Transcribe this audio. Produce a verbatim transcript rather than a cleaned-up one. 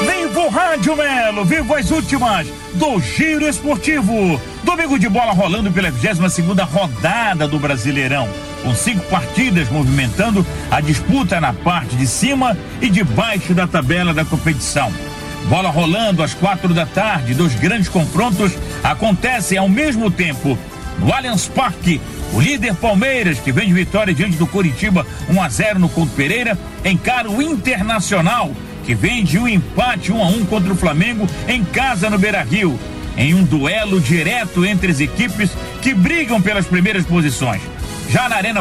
Viva o Rádio Melo, viva as últimas do Giro Esportivo. Domingo de bola rolando pela vigésima segunda rodada do Brasileirão, com cinco partidas movimentando a disputa na parte de cima e de baixo da tabela da competição. Bola rolando às quatro da tarde, dois grandes confrontos acontecem ao mesmo tempo. No Allianz Parque, o líder Palmeiras, que vem de vitória diante do Coritiba um a zero no Couto Pereira, encara o Internacional, que vem de um empate um a um contra o Flamengo em casa no Beira-Rio, em um duelo direto entre as equipes que brigam pelas primeiras posições. Já na Arena